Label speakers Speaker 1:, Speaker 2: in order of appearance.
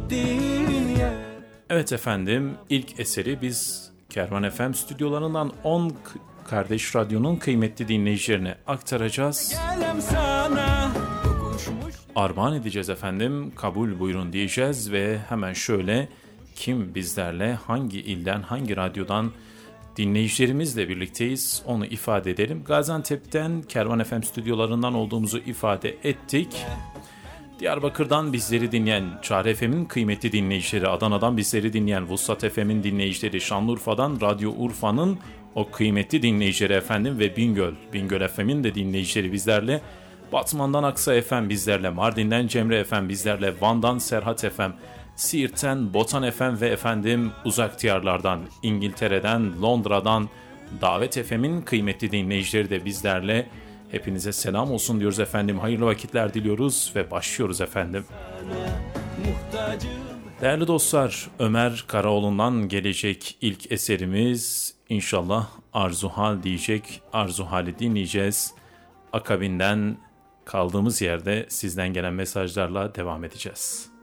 Speaker 1: gittiğin yer.
Speaker 2: Evet efendim, ilk eseri biz Kervan FM stüdyolarından 10 kardeş radyonun kıymetli dinleyicilerine aktaracağız. Armağan edeceğiz efendim, kabul buyurun diyeceğiz ve hemen şöyle kim bizlerle, hangi ilden, hangi radyodan dinleyicilerimizle birlikteyiz onu ifade edelim. Gaziantep'ten Kervan FM stüdyolarından olduğumuzu ifade ettik. Diyarbakır'dan bizleri dinleyen Çağrı FM'in kıymetli dinleyicileri, Adana'dan bizleri dinleyen Vuslat FM'in dinleyicileri, Şanlıurfa'dan Radyo Urfa'nın o kıymetli dinleyicileri efendim ve Bingöl FM'in de dinleyicileri bizlerle, Batman'dan Aksa FM bizlerle, Mardin'den Cemre FM bizlerle, Van'dan Serhat FM, Siirt'ten Botan FM ve efendim uzak diyarlardan, İngiltere'den, Londra'dan Davet FM'in kıymetli dinleyicileri de bizlerle. Hepinize selam olsun diyoruz efendim. Hayırlı vakitler diliyoruz ve başlıyoruz efendim. Değerli dostlar, Ömer Karaoğlu'ndan gelecek ilk eserimiz inşallah Arzu Hal diyecek. Arzu Hal'i dinleyeceğiz. Akabinden kaldığımız yerde sizden gelen mesajlarla devam edeceğiz.